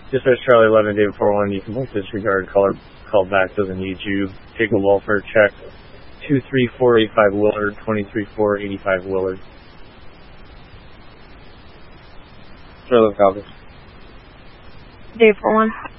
Dispatch Charlie 11, David 41, you can both disregard, call back, doesn't need you. Take a welfare check, 23485 Willard, 23485 Willard. Charlie, copy. David 41.